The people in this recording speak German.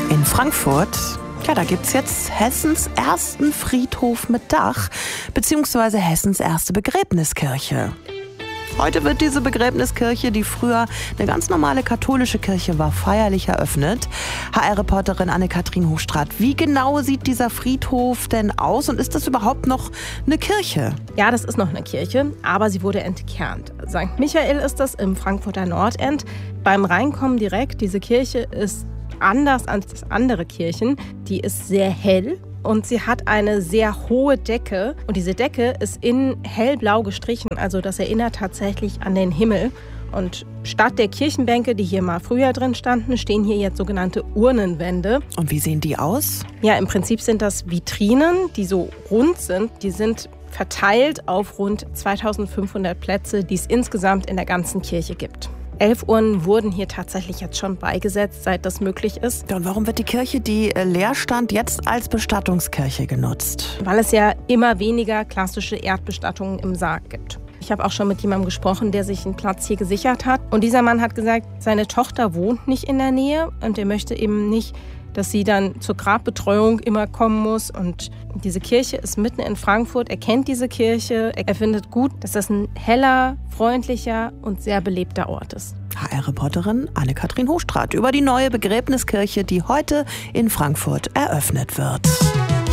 In Frankfurt, ja, da gibt's jetzt Hessens ersten Friedhof mit Dach, beziehungsweise Hessens erste Begräbniskirche. Heute wird diese Begräbniskirche, die früher eine ganz normale katholische Kirche war, feierlich eröffnet. HR-Reporterin Anne-Kathrin Hochstrat, wie genau sieht dieser Friedhof denn aus und ist das überhaupt noch eine Kirche? Ja, das ist noch eine Kirche, aber sie wurde entkernt. St. Michael ist das im Frankfurter Nordend. Beim Reinkommen direkt, diese Kirche ist anders als andere Kirchen. Die ist sehr hell. Und sie hat eine sehr hohe Decke. Und diese Decke ist innen hellblau gestrichen. Also das erinnert tatsächlich an den Himmel. Und statt der Kirchenbänke, die hier mal früher drin standen, stehen hier jetzt sogenannte Urnenwände. Und wie sehen die aus? Ja, im Prinzip sind das Vitrinen, die so rund sind. Die sind verteilt auf rund 2500 Plätze, die es insgesamt in der ganzen Kirche gibt. 11 Urnen wurden hier tatsächlich jetzt schon beigesetzt, seit das möglich ist. Ja, und warum wird die Kirche, die leer stand, jetzt als Bestattungskirche genutzt? Weil es ja immer weniger klassische Erdbestattungen im Sarg gibt. Ich habe auch schon mit jemandem gesprochen, der sich einen Platz hier gesichert hat. Und dieser Mann hat gesagt, seine Tochter wohnt nicht in der Nähe und er möchte eben nicht, dass sie dann zur Grabbetreuung immer kommen muss. Und diese Kirche ist mitten in Frankfurt. Er kennt diese Kirche. Er findet gut, dass das ein heller, freundlicher und sehr belebter Ort ist. HR-Reporterin Anne-Kathrin Hochstrat über die neue Begräbniskirche, die heute in Frankfurt eröffnet wird.